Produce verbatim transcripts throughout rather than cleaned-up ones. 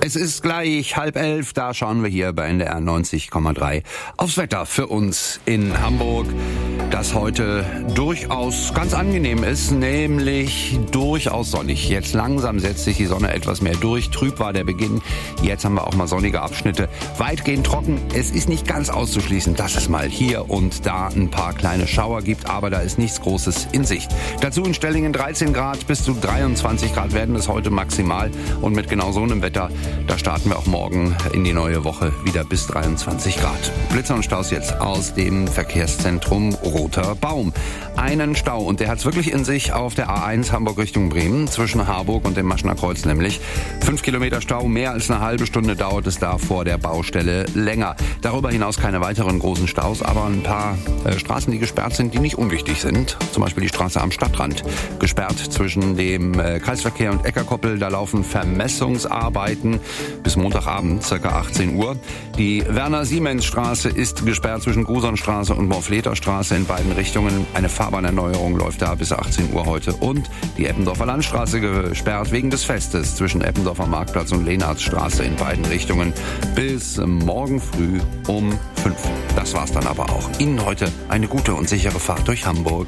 Es ist gleich halb elf, da schauen wir hier bei N D R neunzig Komma drei aufs Wetter für uns in Hamburg, das heute durchaus ganz angenehm ist, nämlich durchaus sonnig. Jetzt langsam setzt sich die Sonne etwas mehr durch, trüb war der Beginn, jetzt haben wir auch mal sonnige Abschnitte, weitgehend trocken. Es ist nicht ganz auszuschließen, dass es mal hier und da ein paar kleine Schauer gibt, aber da ist nichts Großes in Sicht. Dazu in Stellingen dreizehn Grad, bis zu dreiundzwanzig Grad werden es heute maximal, und mit genau so einem Wetter, da starten wir auch morgen in die neue Woche wieder bis dreiundzwanzig Grad. Blitzer und Staus jetzt aus dem Verkehrszentrum Roter Baum. Einen Stau, und der hat es wirklich in sich auf der A eins Hamburg Richtung Bremen, zwischen Harburg und dem Maschener Kreuz nämlich. Fünf Kilometer Stau, mehr als eine halbe Stunde dauert es da vor der Baustelle länger. Darüber hinaus keine weiteren großen Staus, aber ein paar äh, Straßen, die gesperrt sind, die nicht unwichtig sind. Zum Beispiel die Straße am Stadtrand, gesperrt zwischen dem äh, Kreisverkehr und Eckerkoppel. Da laufen Vermessungsarbeiten bis Montagabend, circa achtzehn Uhr. Die Werner-Siemens-Straße ist gesperrt zwischen Grusonstraße und Morfleter-Straße in beiden Richtungen. Eine Fahrbahnerneuerung läuft da bis achtzehn Uhr heute. Und die Eppendorfer Landstraße gesperrt wegen des Festes zwischen Eppendorfer Marktplatz und Lenartsstraße in beiden Richtungen bis morgen früh um fünf. Das war's dann aber auch. Ihnen heute eine gute und sichere Fahrt durch Hamburg.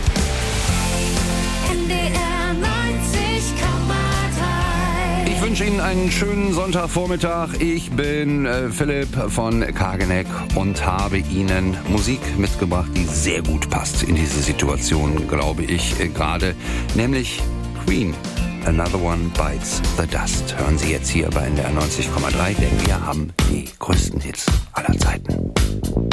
Ich wünsche Ihnen einen schönen Sonntagvormittag. Ich bin äh, Philipp von Kageneck und habe Ihnen Musik mitgebracht, die sehr gut passt in diese Situation, glaube ich, äh, gerade. Nämlich Queen, Another One Bites the Dust. Hören Sie jetzt hier bei N D R neunzig Komma drei, denn wir haben die größten Hits aller Zeiten.